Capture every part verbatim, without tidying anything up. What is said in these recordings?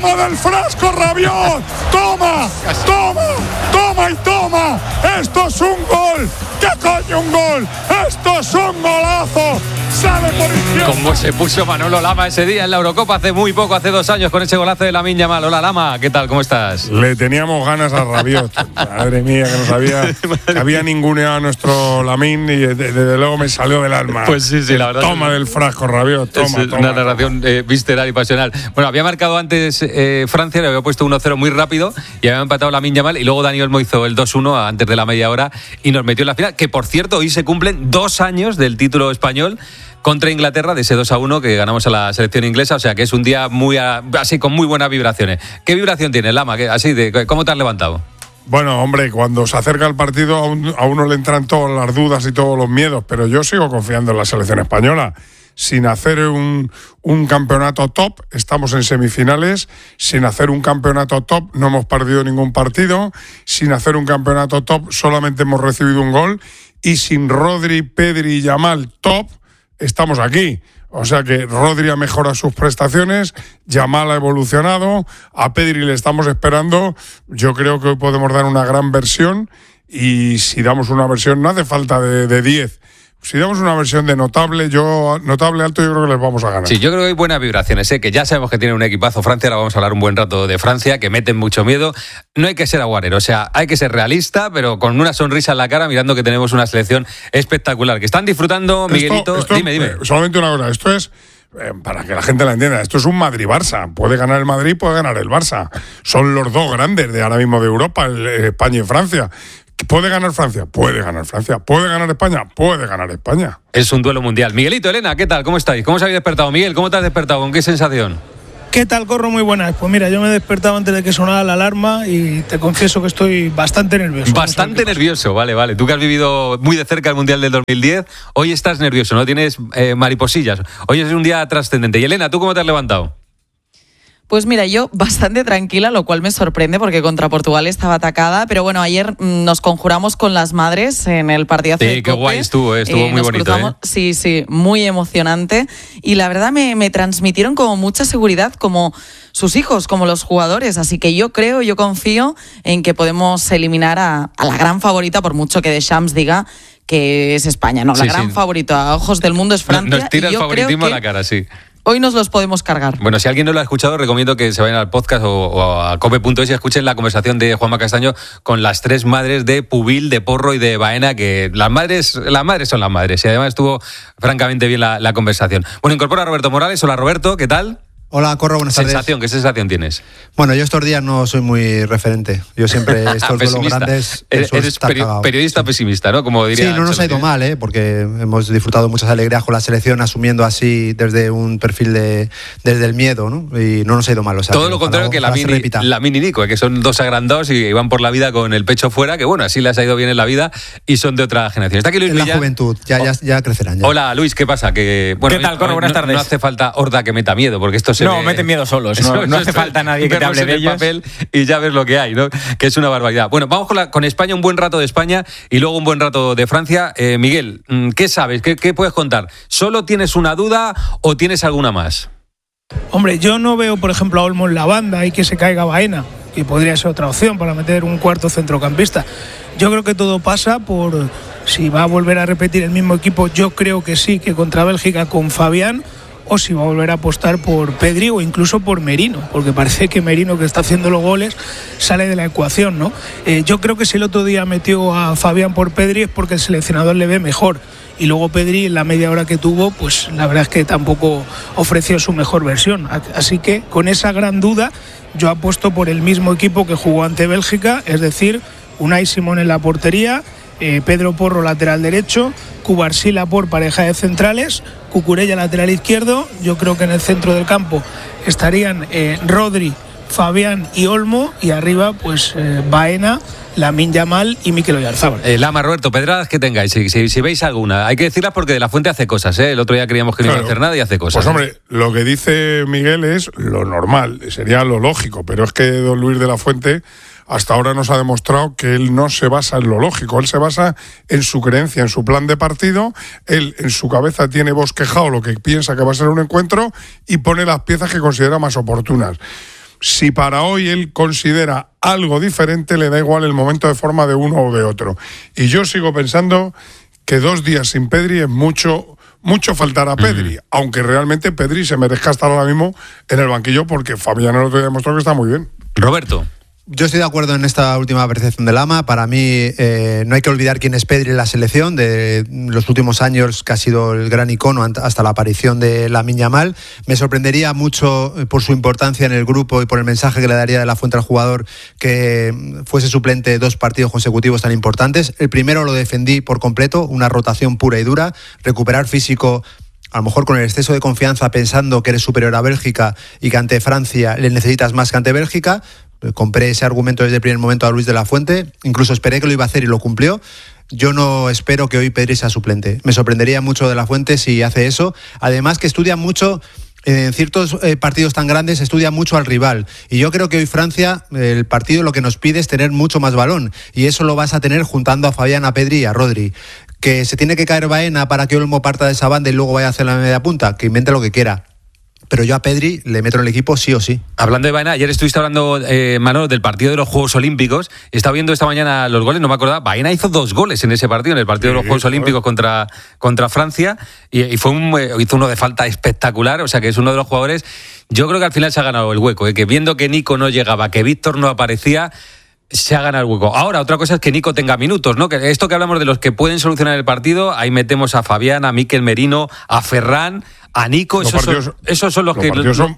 toma del frasco Rabiot, toma, toma, toma y toma, esto es un gol, ¿qué coño un gol? Esto es un golazo, sale por izquierda. Como se puso Manolo Lama ese día en la Eurocopa hace muy poco, hace dos años, con ese golazo de Lamine Yamal. Hola Lama, ¿qué tal? ¿Cómo estás? Le teníamos ganas a Rabiot, madre mía, que no sabía que había ninguneado a nuestro Lamine y desde de, de luego me salió del alma. Pues sí, sí, la verdad. Toma del frasco Rabiot, toma, es toma. Una narración eh, visceral y pasional. Bueno, había marcado antes eh, Francia, le había puesto uno cero muy rápido y había empatado Lamine Yamal y luego Dani Olmo hizo el dos uno antes de la media hora y nos metió en la final, que por cierto hoy se cumplen dos años del título español contra Inglaterra, de ese dos a uno que ganamos a la selección inglesa, o sea que es un día muy así con muy buenas vibraciones. ¿Qué vibración tienes, Lama? Así de, ¿cómo te has levantado? Bueno, hombre, cuando se acerca el partido a, un, a uno le entran todas las dudas y todos los miedos, pero yo sigo confiando en la selección española. Sin hacer un, un campeonato top, estamos en semifinales. Sin hacer un campeonato top, no hemos perdido ningún partido. Sin hacer un campeonato top, solamente hemos recibido un gol. Y sin Rodri, Pedri y Yamal top, estamos aquí. O sea que Rodri ha mejorado sus prestaciones, Yamal ha evolucionado, a Pedri le estamos esperando. Yo creo que hoy podemos dar una gran versión y si damos una versión, no hace falta de diez. Si damos una versión de notable, yo notable alto, yo creo que les vamos a ganar. Sí, yo creo que hay buenas vibraciones, ¿eh? Que ya sabemos que tiene un equipazo Francia, ahora vamos a hablar un buen rato de Francia, que meten mucho miedo. No hay que ser aguarero, o sea, hay que ser realista, pero con una sonrisa en la cara, mirando que tenemos una selección espectacular, que están disfrutando, Miguelito. Esto, esto, dime, dime. Eh, solamente una cosa, esto es, eh, para que la gente la entienda, esto es un Madrid-Barça. Puede ganar el Madrid, puede ganar el Barça. Son los dos grandes de ahora mismo de Europa, el, eh, España y Francia. ¿Puede ganar Francia? Puede ganar Francia. ¿Puede ganar España? Puede ganar España. Es un duelo mundial. Miguelito, Elena, ¿qué tal? ¿Cómo estáis? ¿Cómo os habéis despertado? Miguel, ¿cómo te has despertado? ¿Con qué sensación? ¿Qué tal, Corro? Muy buenas. Pues mira, yo me he despertado antes de que sonara la alarma y te confieso que estoy bastante nervioso. Bastante nervioso, vale, vale. Tú que has vivido muy de cerca el Mundial del dos mil diez, hoy estás nervioso, ¿no? Tienes eh, mariposillas. Hoy es un día trascendente. Y Elena, ¿tú cómo te has levantado? Pues mira, yo bastante tranquila, lo cual me sorprende porque contra Portugal estaba atacada, pero bueno, ayer nos conjuramos con las madres en el partidazo sí, de Cope. Sí, qué guay estuvo, eh, estuvo eh, muy bonito. Cruzamos, eh. Sí, sí, muy emocionante y la verdad me, me transmitieron como mucha seguridad, como sus hijos, como los jugadores, así que yo creo, yo confío en que podemos eliminar a, a la gran favorita, por mucho que Deschamps diga que es España, no, la sí, gran sí. favorita a ojos del mundo es Francia. Nos tira y yo el favoritismo creo a la cara, sí. Hoy nos los podemos cargar. Bueno, si alguien no lo ha escuchado, recomiendo que se vayan al podcast o, o a cope punto es y escuchen la conversación de Juanma Castaño con las tres madres de Pubil, de Porro y de Baena, que las madres las madres son las madres. Y además estuvo francamente bien la, la conversación. Bueno, incorpora a Roberto Morales. Hola, Roberto, ¿qué tal? Hola, Corro, buenas tardes. Sensación, ¿qué sensación tienes? Bueno, yo estos días no soy muy referente. Yo siempre estos duelos grandes... Eres, eres peri- periodista sí. pesimista, ¿no? Como diría. Sí, no nos ha ido mal, ¿eh? Porque hemos disfrutado muchas alegrías con la selección, asumiendo así desde un perfil de desde el miedo, ¿no? Y no nos ha ido mal. O sea, todo lo contrario que Lamine y Nico, que son dos agrandados y van por la vida con el pecho fuera, que bueno, así les ha ido bien en la vida y son de otra generación. Está aquí Luis en Millán. La juventud, ya, ya, ya crecerán. Ya. Hola, Luis, ¿qué pasa? Que, bueno, ¿Qué tal, Corro? Buenas no, tardes. No hace falta horda que meta miedo, porque esto se No, ve... meten miedo solos. No, no, no hace falta nadie que te hable de ellos. Papel y ya ves lo que hay, ¿no? Que es una barbaridad. Bueno, vamos con, la, con España, un buen rato de España y luego un buen rato de Francia. Eh, Miguel, ¿qué sabes? ¿Qué, ¿Qué puedes contar? ¿Solo tienes una duda o tienes alguna más? Hombre, yo no veo, por ejemplo, a Olmo en la banda y que se caiga Baena, que podría ser otra opción para meter un cuarto centrocampista. Yo creo que todo pasa por si va a volver a repetir el mismo equipo. Yo creo que sí, que contra Bélgica con Fabián, o si va a volver a apostar por Pedri o incluso por Merino, porque parece que Merino, que está haciendo los goles, sale de la ecuación, ¿no? Eh, yo creo que si el otro día metió a Fabián por Pedri es porque el seleccionador le ve mejor, y luego Pedri en la media hora que tuvo, pues la verdad es que tampoco ofreció su mejor versión, así que con esa gran duda yo apuesto por el mismo equipo que jugó ante Bélgica, es decir, Unai Simón en la portería, Eh, Pedro Porro lateral derecho, Cubarsí por pareja de centrales, Cucurella lateral izquierdo. Yo creo que en el centro del campo estarían eh, Rodri, Fabián y Olmo, y arriba pues eh, Baena, Lamine Yamal y Mikel Oyarzabal. Eh, Lama, Roberto, pedradas que tengáis, si, si, si veis alguna, hay que decirlas porque De la Fuente hace cosas, ¿eh? El otro día creíamos que no claro. iba a hacer nada y hace cosas. Pues hombre, lo que dice Miguel es lo normal, sería lo lógico, pero es que don Luis De la Fuente hasta ahora nos ha demostrado que él no se basa en lo lógico, él se basa en su creencia, en su plan de partido, él en su cabeza tiene bosquejado lo que piensa que va a ser un encuentro y pone las piezas que considera más oportunas. Si para hoy él considera algo diferente, le da igual el momento de forma de uno o de otro. Y yo sigo pensando que dos días sin Pedri es mucho, mucho faltar a Pedri, mm. aunque realmente Pedri se merezca estar ahora mismo en el banquillo porque Fabián el otro día demostró que está muy bien. Roberto. Yo estoy de acuerdo en esta última apreciación de Lama. Para mí eh, no hay que olvidar quién es Pedri en la selección de los últimos años, que ha sido el gran icono hasta la aparición de Lamine Yamal. Me sorprendería mucho por su importancia en el grupo y por el mensaje que le daría de la Fuente al jugador que fuese suplente dos partidos consecutivos tan importantes. El primero lo defendí por completo, una rotación pura y dura, recuperar físico, a lo mejor con el exceso de confianza pensando que eres superior a Bélgica y que ante Francia le necesitas más que ante Bélgica. Compré ese argumento desde el primer momento a Luis de la Fuente, incluso esperé que lo iba a hacer y lo cumplió. Yo no espero que hoy Pedri sea suplente. Me sorprendería mucho de la Fuente si hace eso. Además que estudia mucho, en ciertos eh, partidos tan grandes, estudia mucho al rival. Y yo creo que hoy Francia, el partido lo que nos pide es tener mucho más balón. Y eso lo vas a tener juntando a Fabián, a Pedri y a Rodri. Que se tiene que caer Baena para que Olmo parta de esa banda y luego vaya a hacer la media punta, que invente lo que quiera. Pero yo a Pedri le meto en el equipo sí o sí. Hablando de Baena, ayer estuviste hablando, eh, Manolo, del partido de los Juegos Olímpicos. Estaba viendo esta mañana los goles, no me acordaba. Baena hizo dos goles en ese partido, en el partido sí, de los Juegos Olímpicos contra, contra Francia. Y, y fue un, eh, hizo uno de falta espectacular. O sea que es uno de los jugadores. Yo creo que al final se ha ganado el hueco. Eh, que viendo que Nico no llegaba, que Víctor no aparecía, se ha ganado el hueco. Ahora, otra cosa es que Nico tenga minutos, ¿no? Que esto que hablamos de los que pueden solucionar el partido, ahí metemos a Fabián, a Mikel Merino, a Ferran, a Nico. Esos, partidos, son, esos son los, los que... Partidos son,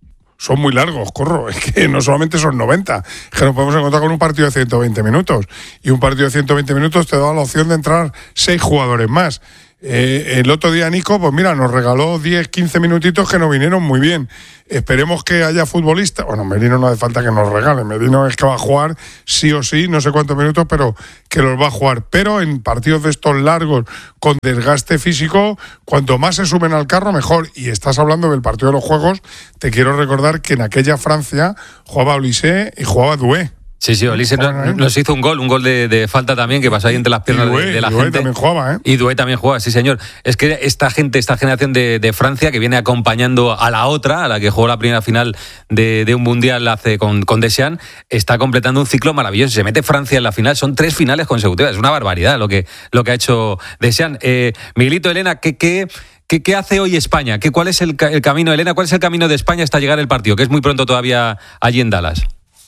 son muy largos, corro. Es que no solamente son noventa. Es que nos podemos encontrar con un partido de ciento veinte minutos. Y un partido de ciento veinte minutos te da la opción de entrar seis jugadores más. Eh, el otro día Nico, pues mira, nos regaló diez, quince minutitos que nos vinieron muy bien. Esperemos que haya futbolistas. Bueno, Merino no hace falta que nos regale. Merino es que va a jugar sí o sí, no sé cuántos minutos, pero que los va a jugar. Pero en partidos de estos largos, con desgaste físico, cuanto más se suben al carro, mejor. Y estás hablando del partido de los Juegos. Te quiero recordar que en aquella Francia jugaba Olise y jugaba Doué. Sí, sí, Olise nos, nos hizo un gol, un gol de, de falta también, que pasó ahí entre las piernas Doué, de, de la Doué gente. También jugaba, ¿eh? Y Doué también jugaba, sí señor. Es que esta gente, esta generación de, de Francia, que viene acompañando a la otra, a la que jugó la primera final de, de un mundial hace con, con Deschamps, está completando un ciclo maravilloso. Se mete Francia en la final, son tres finales consecutivas. Es una barbaridad lo que, lo que ha hecho Deschamps. Eh, Miguelito, Elena, ¿qué, qué, qué, qué hace hoy España? ¿Qué, ¿Cuál es el, el camino, Elena? ¿Cuál es el camino de España hasta llegar al partido? Que es muy pronto todavía allí en Dallas.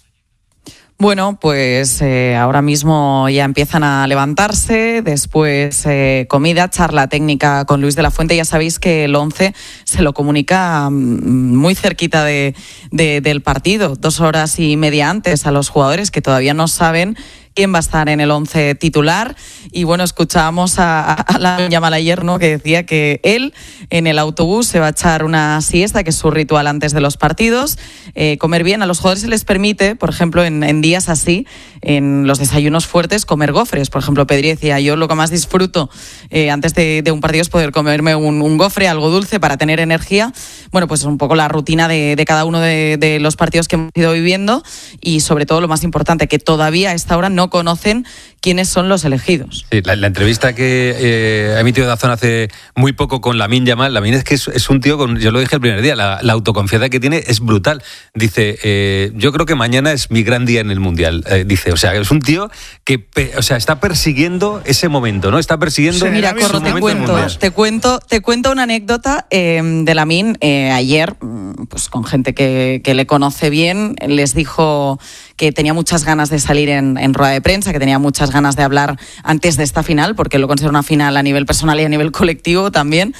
Bueno, pues eh, ahora mismo ya empiezan a levantarse, después eh, comida, charla técnica con Luis de la Fuente. Ya sabéis que el once se lo comunica muy cerquita de, de, del partido, dos horas y media antes a los jugadores que todavía no saben quién va a estar en el once titular. Y bueno, escuchábamos a, a Lamine Yamal ayer, ¿no?, que decía que él en el autobús se va a echar una siesta, que es su ritual antes de los partidos, eh, comer bien. A los jugadores se les permite, por ejemplo, en, en días así, en los desayunos fuertes, comer gofres. Por ejemplo, Pedri decía, yo lo que más disfruto eh, antes de, de un partido es poder comerme un, un gofre, algo dulce para tener energía. Bueno, pues es un poco la rutina de, de cada uno de, de los partidos que hemos ido viviendo, y sobre todo lo más importante, que todavía a esta hora no conocen quiénes son los elegidos. Sí, la, la entrevista que eh, ha emitido Dazón hace muy poco con Lamine Yamal, Lamine es que es, es un tío, con, yo lo dije el primer día, la, la autoconfianza que tiene es brutal. Dice, eh, yo creo que mañana es mi gran día en el Mundial. Eh, dice, o sea, es un tío que pe, o sea, está persiguiendo ese momento, ¿no? Está persiguiendo... Sí, mira, Corro, te cuento, te cuento, te cuento una anécdota eh, de Lamine. Eh, ayer, pues con gente que, que le conoce bien, les dijo que tenía muchas ganas de salir en, en rueda de prensa, que tenía muchas ganas de hablar antes de esta final, porque lo considero una final a nivel personal y a nivel colectivo también,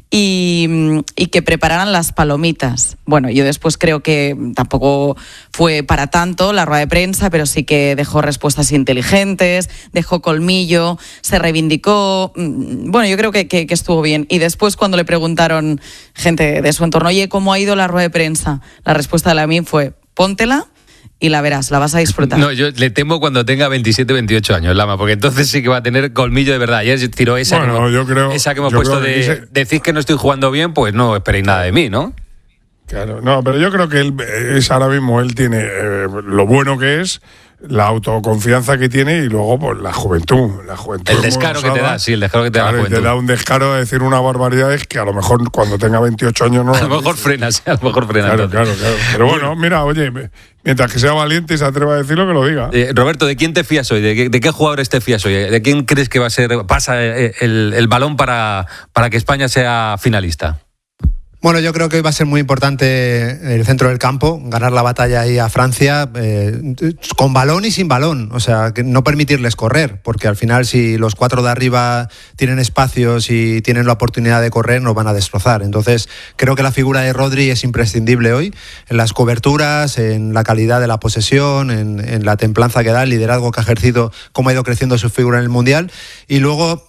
y, y que prepararan las palomitas. Bueno, yo después creo que tampoco fue para tanto la rueda de prensa, pero sí que dejó respuestas inteligentes, dejó colmillo, se reivindicó. Bueno, yo creo que, que, que estuvo bien. Y después, cuando le preguntaron gente de su entorno, oye, ¿cómo ha ido la rueda de prensa?, la respuesta de Lamine fue, póntela y la verás, la vas a disfrutar. No, yo le temo cuando tenga veintisiete, veintiocho años, Lama, porque entonces sí que va a tener colmillo de verdad. Ayer tiró esa, bueno, que, yo creo, esa que hemos yo puesto creo que de dice... decir que no estoy jugando bien, pues no esperéis nada de mí, ¿no? Claro, no, pero yo creo que él es ahora mismo, él tiene eh, lo bueno que es, la autoconfianza que tiene y luego pues la juventud. La juventud el descaro que te da, sí, el descaro que te da claro, la juventud. Te da un descaro de decir una barbaridad es que a lo mejor cuando tenga veintiocho años no. A lo mejor frenas, a lo mejor frenas. Claro, claro, claro. Pero bueno, mira, oye, mientras que sea valiente y se atreva a decirlo, que lo diga. Eh, Roberto, ¿de quién te fías hoy? ¿De qué, de qué jugadores te fías hoy? ¿De quién crees que va a ser pasa el, el balón para, para que España sea finalista? Bueno, yo creo que hoy va a ser muy importante el centro del campo, ganar la batalla ahí a Francia, eh, con balón y sin balón, o sea, que no permitirles correr, porque al final si los cuatro de arriba tienen espacios y tienen la oportunidad de correr, nos van a destrozar. Entonces, creo que la figura de Rodri es imprescindible hoy, en las coberturas, en la calidad de la posesión, en, en la templanza que da, el liderazgo que ha ejercido, cómo ha ido creciendo su figura en el Mundial, y luego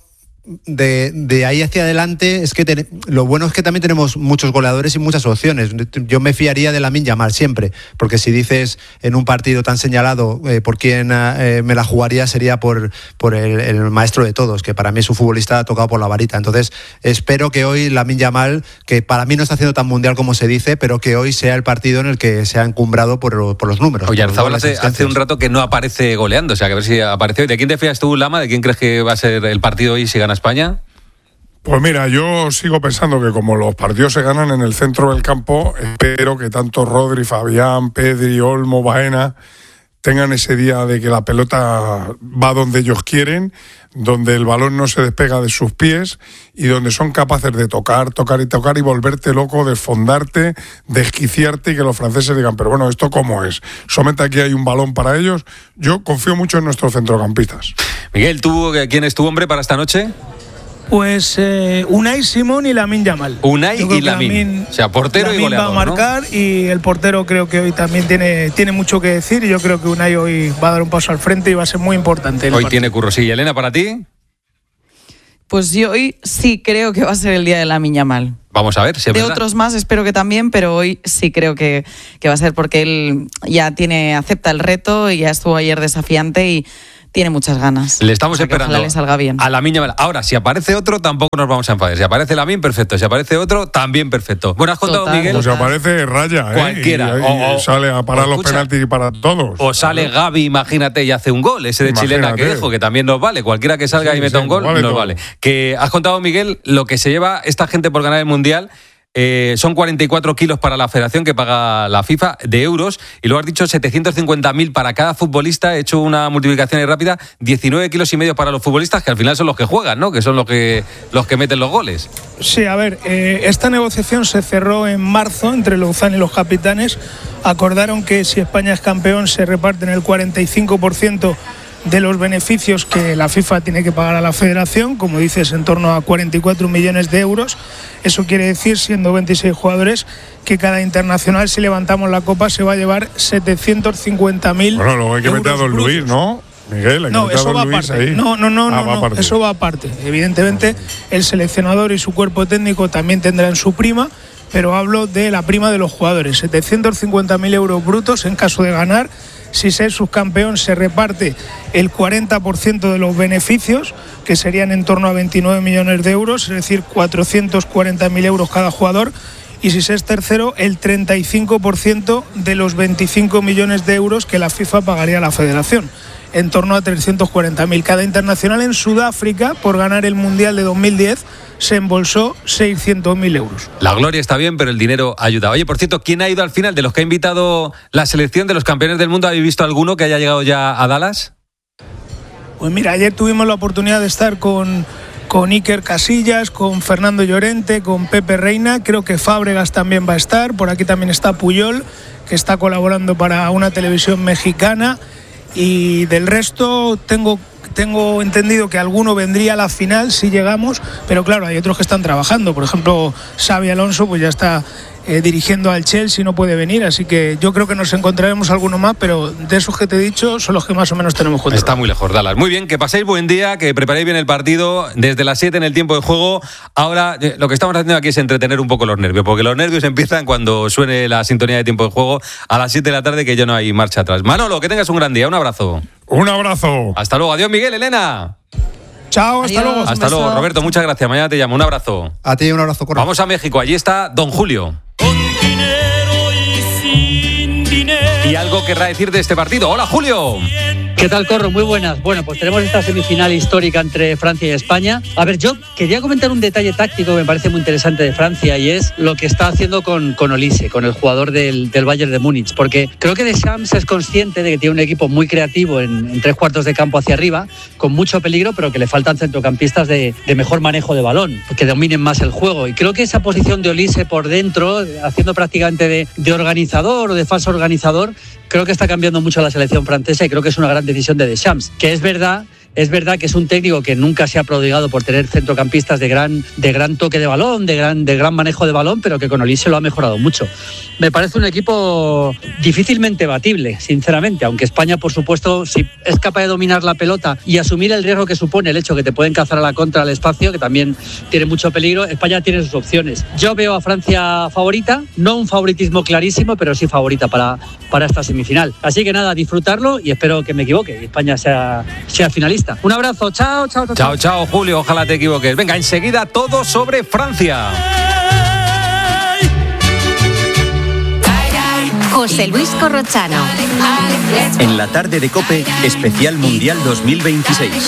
De, de ahí hacia adelante es que ten, lo bueno es que también tenemos muchos goleadores y muchas opciones. Yo me fiaría de Lamine Yamal siempre, porque si dices en un partido tan señalado eh, por quién eh, me la jugaría, sería por, por el, el maestro de todos, que para mí es un futbolista tocado por la varita. Entonces espero que hoy Lamine Yamal, que para mí no está haciendo tan mundial como se dice, pero que hoy sea el partido en el que se ha encumbrado por, por los números. Oye, Arzabal hace, hace un rato que no aparece goleando, o sea, que a ver si aparece hoy. ¿De quién te fías tú, Lama? ¿De quién crees que va a ser el partido hoy si gana España? Pues mira, yo sigo pensando que como los partidos se ganan en el centro del campo, espero que tanto Rodri, Fabián, Pedri, Olmo, Baena tengan ese día de que la pelota va donde ellos quieren, donde el balón no se despega de sus pies y donde son capaces de tocar, tocar y tocar y volverte loco, desfondarte, desquiciarte y que los franceses digan, pero bueno, ¿esto cómo es? Solamente aquí hay un balón para ellos. Yo confío mucho en nuestros centrocampistas. Miguel, ¿tú quién es tu hombre para esta noche? Pues eh, Unai Simón y Lamine Yamal. Unai y Lamine. O sea, portero Lamine y goleador, va a marcar, ¿no? Y el portero creo que hoy también tiene, tiene mucho que decir. Y yo creo que Unai hoy va a dar un paso al frente y va a ser muy importante. Hoy partido. Tiene curro. Sí, Elena, ¿para ti? Pues yo hoy sí creo que va a ser el día de Lamine Yamal. Vamos a ver si es de verdad. Otros más espero que también, pero hoy sí creo que, que va a ser porque él ya tiene acepta el reto y ya estuvo ayer desafiante y tiene muchas ganas. Le estamos o sea, esperando le salga bien. a Lamine Yamal. Ahora, si aparece otro, tampoco nos vamos a enfadar. Si aparece Lamine, perfecto. Si aparece otro, también perfecto. Bueno, has contado, Total, Miguel. Pues si aparece Raya, ¿eh? Cualquiera. Y, y o, o, sale a parar los escucha, penaltis y para todos. O sale Gavi, imagínate, y hace un gol. Ese de Imagínate. chilena que dejo, que también nos vale. Cualquiera que salga Sí, y meta sí, un gol, vale nos todo. vale. Que has contado, Miguel, lo que se lleva esta gente por ganar el Mundial. Eh, son cuarenta y cuatro kilos para la federación que paga la FIFA de euros y luego has dicho setecientos cincuenta mil para cada futbolista. He hecho una multiplicación ahí rápida, diecinueve kilos y medio para los futbolistas que al final son los que juegan, ¿no? Que son los que, los que meten los goles. Sí, a ver, eh, esta negociación se cerró en marzo entre Lozano y los capitanes. Acordaron que si España es campeón se reparten el cuarenta y cinco por ciento de los beneficios que la FIFA tiene que pagar a la federación, como dices, en torno a cuarenta y cuatro millones de euros. Eso quiere decir, siendo veintiséis jugadores, que cada internacional, si levantamos la copa, se va a llevar setecientos cincuenta mil. Bueno, luego hay que meter a Don brutos. Luis, ¿no? Miguel, hay no, que meter eso a Don va Luis aparte. ahí. No, no, no, ah, no, va no aparte. eso va aparte. Evidentemente, el seleccionador y su cuerpo técnico también tendrán su prima, pero hablo de la prima de los jugadores. setecientos cincuenta mil euros brutos en caso de ganar. Si ser subcampeón se reparte el cuarenta por ciento de los beneficios, que serían en torno a veintinueve millones de euros, es decir, cuatrocientos cuarenta mil euros cada jugador. Y si se es tercero, el treinta y cinco por ciento de los veinticinco millones de euros que la FIFA pagaría a la federación, en torno a trescientos cuarenta mil. Cada internacional en Sudáfrica, por ganar el Mundial de dos mil diez, se embolsó seiscientos mil euros. La gloria está bien, pero el dinero ayuda. Oye, por cierto, ¿quién ha ido al final de los que ha invitado la selección de los campeones del mundo? ¿Habéis visto alguno que haya llegado ya a Dallas? Pues mira, ayer tuvimos la oportunidad de estar con, con Iker Casillas, con Fernando Llorente, con Pepe Reina. Creo que Fábregas también va a estar. Por aquí también está Puyol, que está colaborando para una televisión mexicana. Y del resto tengo... Tengo entendido que alguno vendría a la final si llegamos, pero claro, hay otros que están trabajando. Por ejemplo, Xabi Alonso pues ya está eh, dirigiendo al Chelsea y no puede venir, así que yo creo que nos encontraremos alguno más, pero de esos que te he dicho son los que más o menos tenemos control. Está muy lejos, Dallas. Muy bien, que paséis buen día, que preparéis bien el partido desde las siete en el tiempo de juego. Ahora, eh, lo que estamos haciendo aquí es entretener un poco los nervios, porque los nervios empiezan cuando suene la sintonía de tiempo de juego a las siete de la tarde, que ya no hay marcha atrás. Manolo, que tengas un gran día. Un abrazo. Un abrazo. Hasta luego. Adiós, Miguel, Elena. Chao, hasta Adiós. luego. Hasta luego, Roberto. Muchas gracias. Mañana te llamo. Un abrazo. A ti un abrazo, Corro. Vamos a México. Allí está Don Julio. Con dinero y sin dinero. y algo querrá decir de este partido. Hola, Julio. ¿Qué tal, Corro? Muy buenas. Bueno, pues tenemos esta semifinal histórica entre Francia y España. A ver, yo quería comentar un detalle táctico que me parece muy interesante de Francia, y es lo que está haciendo con, con Olise, con el jugador del, del Bayern de Múnich, porque creo que Deschamps es consciente de que tiene un equipo muy creativo en, en tres cuartos de campo hacia arriba, con mucho peligro, pero que le faltan centrocampistas de, de mejor manejo de balón, que dominen más el juego. Y creo que esa posición de Olise por dentro, haciendo prácticamente de, de organizador o de falso organizador, creo que está cambiando mucho la selección francesa, y creo que es una gran decisión de Deschamps, que es verdad Es verdad que es un técnico que nunca se ha prodigado por tener centrocampistas de gran, de gran toque de balón, de gran, de gran manejo de balón, pero que con Olise lo ha mejorado mucho. Me parece un equipo difícilmente batible, sinceramente, aunque España, por supuesto, si es capaz de dominar la pelota y asumir el riesgo que supone el hecho que te pueden cazar a la contra al espacio, que también tiene mucho peligro, España tiene sus opciones. Yo veo a Francia favorita, no un favoritismo clarísimo, pero sí favorita para, para esta semifinal. Así que nada, disfrutarlo y espero que me equivoque y España sea, sea finalista. Un abrazo, chao, chao, chao. Chao, chao, Julio, ojalá te equivoques. Venga, enseguida todo sobre Francia. José Luis Corrochano. En la tarde de COPE, especial Mundial dos mil veintiséis.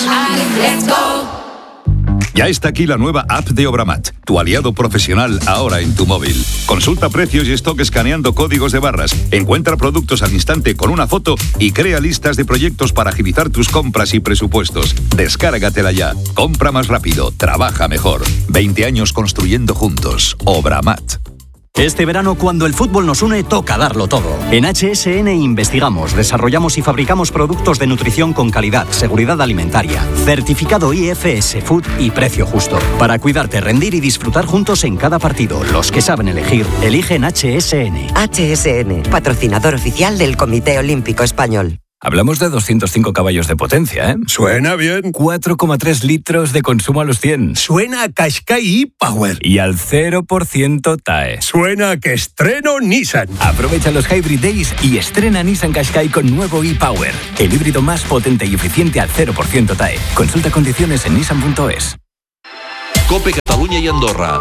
Ya está aquí la nueva app de Obramat, tu aliado profesional ahora en tu móvil. Consulta precios y stock escaneando códigos de barras, encuentra productos al instante con una foto y crea listas de proyectos para agilizar tus compras y presupuestos. Descárgatela ya. Compra más rápido, trabaja mejor. veinte años construyendo juntos. Obramat. Este verano, cuando el fútbol nos une, toca darlo todo. En H S N investigamos, desarrollamos y fabricamos productos de nutrición con calidad, seguridad alimentaria, certificado I F S Food y precio justo. Para cuidarte, rendir y disfrutar juntos en cada partido. Los que saben elegir, eligen H S N. H S N, patrocinador oficial del Comité Olímpico Español. Hablamos de doscientos cinco caballos de potencia, ¿eh? Suena bien. cuatro coma tres litros de consumo a los cien. Suena a Qashqai e-Power. Y al cero por ciento T A E. Suena a que estreno Nissan. Aprovecha los Hybrid Days y estrena Nissan Qashqai con nuevo e-Power. El híbrido más potente y eficiente al cero por ciento T A E. Consulta condiciones en nissan punto es. COPE Cataluña y Andorra.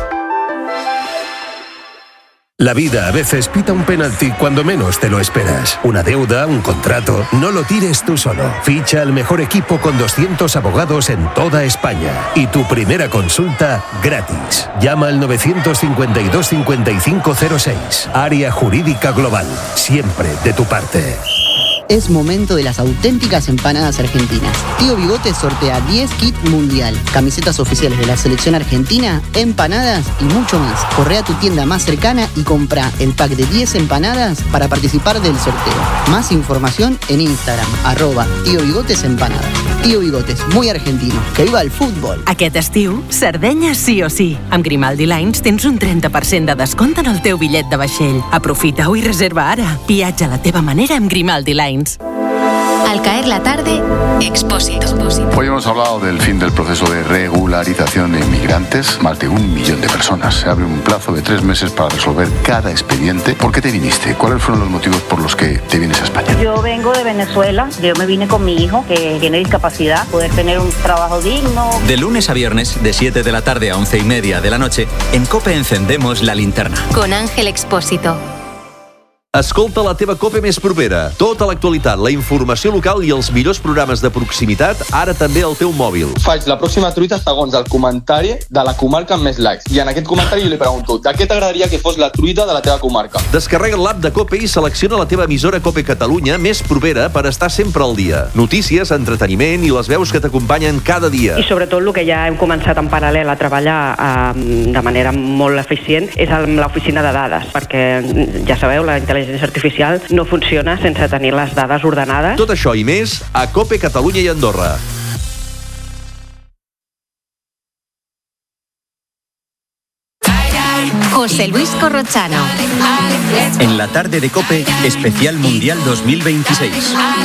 La vida a veces pita un penalti cuando menos te lo esperas. Una deuda, un contrato. No lo tires tú solo. Ficha al mejor equipo con doscientos abogados en toda España. Y tu primera consulta gratis. Llama al novecientos cincuenta y dos cincuenta y cinco cero seis. Área Jurídica Global. Siempre de tu parte. Es momento de las auténticas empanadas argentinas. Tío Bigotes sortea diez kits mundial, camisetas oficiales de la selección argentina, empanadas y mucho más. Corre a tu tienda más cercana y compra el pack de diez empanadas para participar del sorteo. Más información en Instagram, arroba Tío Bigotes Empanadas. Tío Bigotes, muy argentino. Que viva el fútbol! Aquest estiu, Sardenya sí o sí. Amb Grimaldi Lines tens un trenta per cent de descompte en el teu bitllet de vaixell. Aprofita-ho i reserva ara. Viatja a la teva manera amb Grimaldi Lines. Al caer la tarde, Expósito. Hoy hemos hablado del fin del proceso de regularización de inmigrantes. Más de un millón de personas. Se abre un plazo de tres meses para resolver cada expediente. ¿Por qué te viniste? ¿Cuáles fueron los motivos por los que te vienes a España? Yo vengo de Venezuela. Yo me vine con mi hijo, que tiene discapacidad, poder tener un trabajo digno. De lunes a viernes, de siete de la tarde a once y media de la noche, en COPE encendemos la linterna. Con Ángel Expósito. Escolta la teva COPE més propera. Tota l'actualitat, la informació local i els millors programes de proximitat, ara també al teu mòbil. Faig la pròxima truita segons el comentari de la comarca amb més likes. I en aquest comentari jo li pregunto, de què t'agradaria que fos la truita de la teva comarca? Descarrega l'app de COPE i selecciona la teva emissora COPE Catalunya més propera per estar sempre al dia. Notícies, entreteniment i les veus que t'acompanyen cada dia. I sobretot el que ja hem començat en paral·lel a treballar eh, de manera molt eficient és amb l'oficina de dades, perquè ja sabeu, la intel·ligència artificial no funciona sense tenir les dades ordenades. Tot això i més a COPE Catalunya i Andorra. José Luis Corrochano. En la tarde de COPE, especial Mundial dos mil veintiséis.